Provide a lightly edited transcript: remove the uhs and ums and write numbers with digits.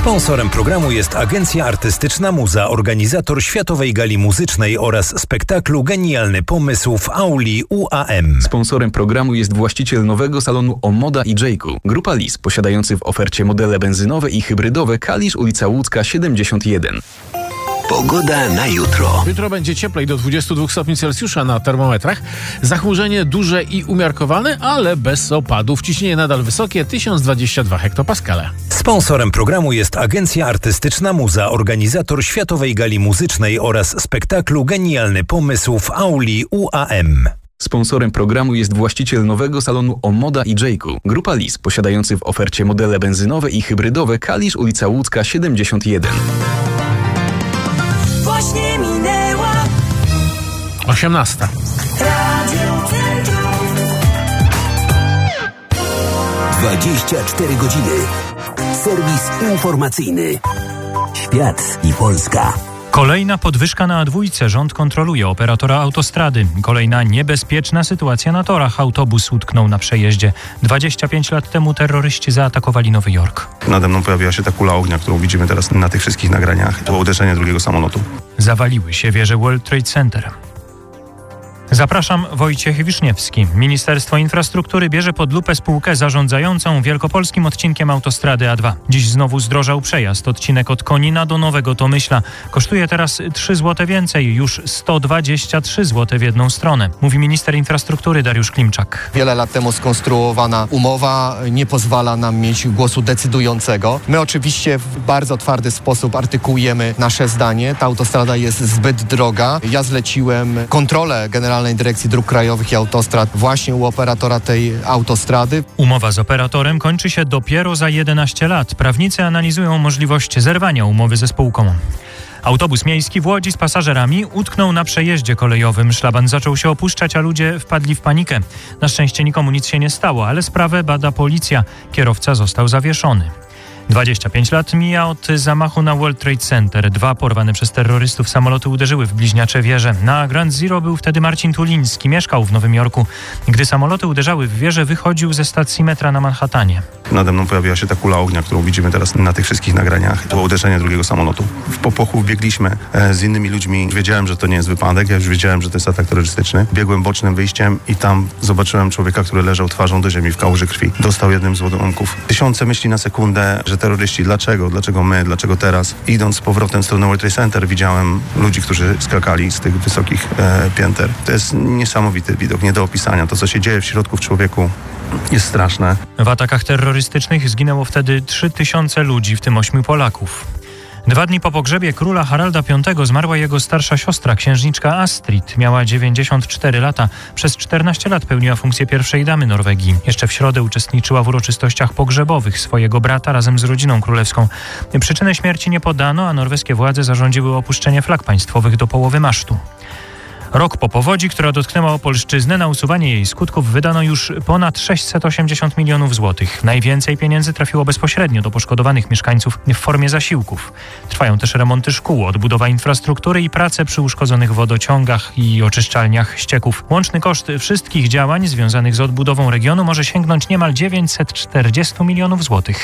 Sponsorem programu jest Agencja Artystyczna Muza, organizator Światowej Gali Muzycznej oraz spektaklu Genialny Pomysł w auli UAM. Sponsorem programu jest właściciel nowego salonu Omoda i Jayku. Grupa Lis, posiadający w ofercie modele benzynowe i hybrydowe. Kalisz, ulica Łódzka 71. Pogoda na jutro. Jutro będzie cieplej do 22 stopni Celsjusza na termometrach. Zachmurzenie duże i umiarkowane, ale bez opadów. Ciśnienie nadal wysokie, 1022 hektopaskale. Sponsorem programu jest Agencja Artystyczna Muza, organizator Światowej Gali Muzycznej oraz spektaklu Genialny Pomysł w auli UAM. Sponsorem programu jest właściciel nowego salonu Omoda i Jayku. Grupa Lis, posiadający w ofercie modele benzynowe i hybrydowe. Kalisz, ulica Łódzka 71. Właśnie minęła 18. Radio Centrum. 24 godziny. Serwis informacyjny. Świat i Polska. Kolejna podwyżka na A2. Rząd kontroluje operatora autostrady. Kolejna niebezpieczna sytuacja na torach. Autobus utknął na przejeździe. 25 lat temu terroryści zaatakowali Nowy Jork. Nade mną pojawiła się ta kula ognia, którą widzimy teraz na tych wszystkich nagraniach. To uderzenie drugiego samolotu. Zawaliły się wieże World Trade Center. Zapraszam, Wojciech Wiszniewski. Ministerstwo Infrastruktury bierze pod lupę spółkę zarządzającą wielkopolskim odcinkiem autostrady A2. Dziś znowu zdrożał przejazd. Odcinek od Konina do Nowego Tomyśla kosztuje teraz 3 zł więcej, już 123 zł w jedną stronę, mówi minister infrastruktury Dariusz Klimczak. Wiele lat temu skonstruowana umowa nie pozwala nam mieć głosu decydującego. My oczywiście w bardzo twardy sposób artykułujemy nasze zdanie. Ta autostrada jest zbyt droga. Ja zleciłem kontrolę Generalnej Dyrekcji Dróg Krajowych i Autostrad właśnie u operatora tej autostrady. Umowa z operatorem kończy się dopiero za 11 lat. Prawnicy analizują możliwość zerwania umowy ze spółką. Autobus miejski w Łodzi z pasażerami utknął na przejeździe kolejowym. Szlaban zaczął się opuszczać, a ludzie wpadli w panikę. Na szczęście nikomu nic się nie stało, ale sprawę bada policja. Kierowca został zawieszony. 25 lat mija od zamachu na World Trade Center. 2 porwane przez terrorystów samoloty uderzyły w bliźniacze wieże. Na Ground Zero był wtedy Marcin Tuliński. Mieszkał w Nowym Jorku. Gdy samoloty uderzały w wieżę, wychodził ze stacji metra na Manhattanie. Nade mną pojawiła się ta kula ognia, którą widzimy teraz na tych wszystkich nagraniach. To uderzenie drugiego samolotu. W popłochu biegliśmy z innymi ludźmi. Wiedziałem, że to nie jest wypadek. Ja już wiedziałem, że to jest atak terrorystyczny. Biegłem bocznym wyjściem i tam zobaczyłem człowieka, który leżał twarzą do ziemi w kałuży krwi. Dostał jednym z odłamków. Tysiące myśli na sekundę, że terroryści, dlaczego my, dlaczego teraz? Idąc z powrotem w stronę World Trade Center widziałem ludzi, którzy skakali z tych wysokich pięter. To jest niesamowity widok, nie do opisania. To, co się dzieje w środku w człowieku, jest straszne. W atakach terrorystycznych zginęło wtedy 3000 ludzi, w tym 8 Polaków. 2 dni po pogrzebie króla Haralda V zmarła jego starsza siostra, księżniczka Astrid. Miała 94 lata. Przez 14 lat pełniła funkcję pierwszej damy Norwegii. Jeszcze w środę uczestniczyła w uroczystościach pogrzebowych swojego brata razem z rodziną królewską. Przyczyny śmierci nie podano, a norweskie władze zarządziły opuszczenie flag państwowych do połowy masztu. Rok po powodzi, która dotknęła Opolszczyznę, na usuwanie jej skutków wydano już ponad 680 milionów złotych. Najwięcej pieniędzy trafiło bezpośrednio do poszkodowanych mieszkańców w formie zasiłków. Trwają też remonty szkół, odbudowa infrastruktury i prace przy uszkodzonych wodociągach i oczyszczalniach ścieków. Łączny koszt wszystkich działań związanych z odbudową regionu może sięgnąć niemal 940 milionów złotych.